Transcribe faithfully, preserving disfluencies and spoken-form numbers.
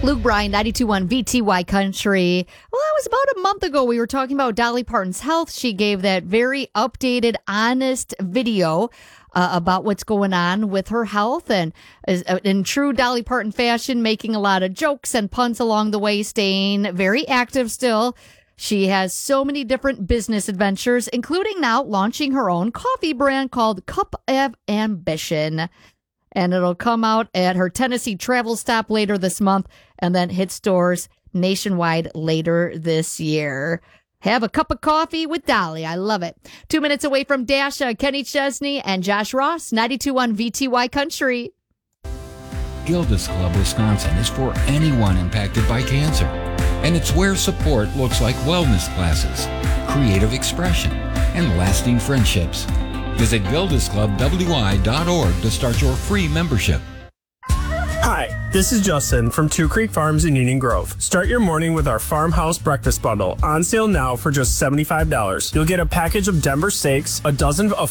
Luke Bryan, ninety-two point one V T Y Country. Well, that was about a month ago. We were talking about Dolly Parton's health. She gave that very updated, honest video uh, about what's going on with her health. And uh, in true Dolly Parton fashion, making a lot of jokes and puns along the way, staying very active still. She has so many different business adventures, including now launching her own coffee brand called Cup of Ambition. And it'll come out at her Tennessee travel stop later this month and then hit stores nationwide later this year. Have a cup of coffee with Dolly. I love it. Two minutes away from Dasha, Kenny Chesney and Josh Ross, ninety-two point one V T Y Country. Gilda's Club Wisconsin is for anyone impacted by cancer. And it's where support looks like wellness classes, creative expression, and lasting friendships. Visit gildas club w i dot org to start your free membership. Hi, this is Justin from Two Creek Farms in Union Grove. Start your morning with our Farmhouse Breakfast Bundle, on sale now for just seventy-five dollars. You'll get a package of Denver steaks, a dozen of